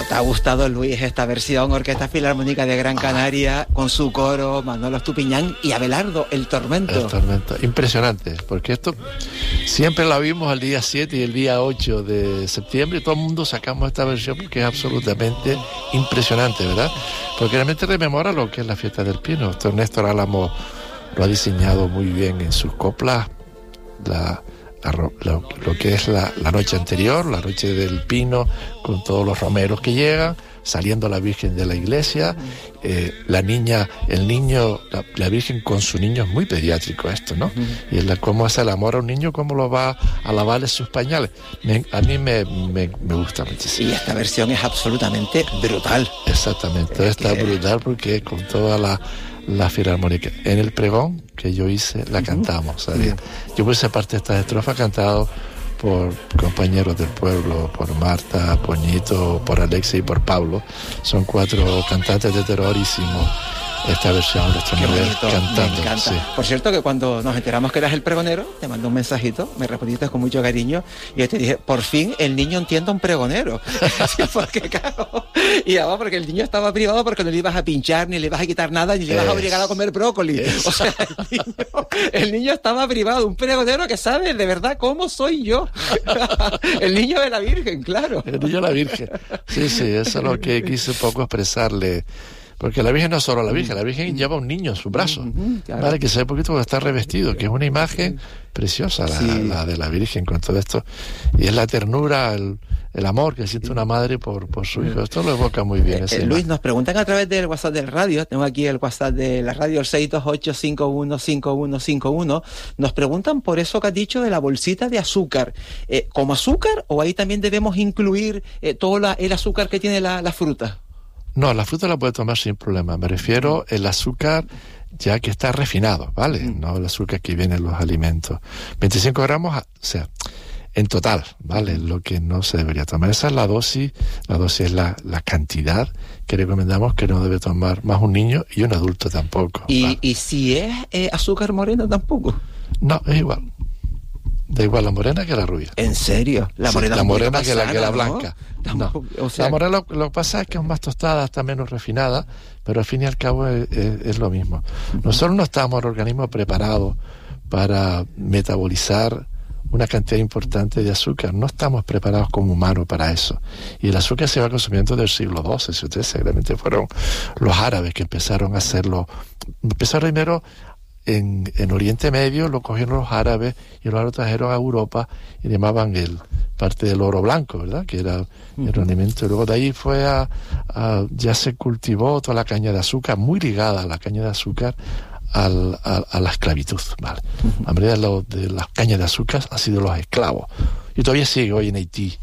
te ha gustado, Luis, esta versión Orquesta Filarmónica de Gran Canaria con su coro, Manolo Estupiñán y Abelardo, El Tormento? El Tormento, impresionante, porque esto siempre la vimos el día 7 y el día 8 de septiembre, y todo el mundo sacamos esta versión porque es absolutamente impresionante, ¿verdad? Porque realmente rememora lo que es la fiesta del Pino. Doctor Néstor Álamo lo ha diseñado muy bien en sus coplas, lo que es la noche anterior, la noche del Pino, con todos los romeros que llegan, saliendo la Virgen de la iglesia, la niña, el niño, la Virgen con su niño, es muy pediátrico esto, ¿no? Y cómo es el amor a un niño, cómo lo va a lavarle sus pañales. A mí me gusta muchísimo. Y esta versión es absolutamente brutal. Exactamente, está brutal porque con toda la filarmónica. En el pregón que yo hice, la cantamos, ¿sabes? Yo puse parte de estas estrofas cantado por compañeros del pueblo, por Marta, por Ñito, por Alexia y por Pablo. Son 4 cantantes de tenor, hicimos esta versión de nuestro nivel cantando. Me encanta. Sí. Por cierto, que cuando nos enteramos que eras el pregonero, te mandé un mensajito, me respondiste con mucho cariño, y yo te dije, por fin el niño entiende a un pregonero. Porque claro, y además porque el niño estaba privado porque no le ibas a pinchar, ni le ibas a quitar nada, ni le ibas a obligar a comer brócoli. O sea, el niño estaba privado, un pregonero que sabe de verdad cómo soy yo. El niño de la Virgen, claro. El niño de la Virgen. Sí, eso es lo que quise un poco expresarle. Porque la Virgen no es solo la Virgen lleva un niño en sus brazos, claro. Vale, que se ve poquito porque está revestido, que es una imagen preciosa la de la Virgen con todo esto. Y es la ternura, el amor que siente una madre por su hijo. Esto lo evoca muy bien. Luis, nos preguntan a través del WhatsApp del radio, tengo aquí el WhatsApp de la radio, el 628-515151, nos preguntan por eso que has dicho de la bolsita de azúcar. ¿Como azúcar o ahí también debemos incluir todo el azúcar que tiene la fruta? No, la fruta la puede tomar sin problema. Me refiero el azúcar ya que está refinado, ¿vale? No el azúcar que viene en los alimentos. 25 gramos, o sea, en total, ¿vale? Lo que no se debería tomar. Esa es la dosis. La dosis es la cantidad que recomendamos que no debe tomar más un niño y un adulto tampoco. ¿Y si es azúcar morena tampoco? No, es igual. Da igual la morena que la rubia. ¿En serio? La morena, la morena que la blanca. ¿No? O sea, la morena lo que pasa es que es más tostada, está menos refinada, pero al fin y al cabo es lo mismo. Nosotros no estamos, el organismo, preparado para metabolizar una cantidad importante de azúcar. No estamos preparados como humanos para eso. Y el azúcar se va consumiendo del siglo XII, si ustedes seguramente fueron los árabes que empezaron a hacerlo. Empezaron primero en Oriente Medio, lo cogieron los árabes y los trajeron a Europa y llamaban parte del oro blanco, ¿verdad? Que era un alimento. Y luego de ahí ya se cultivó toda la caña de azúcar, muy ligada a la caña de azúcar, a la esclavitud, ¿vale? La mayoría de las cañas de azúcar han sido los esclavos. Y todavía sigue hoy en Haití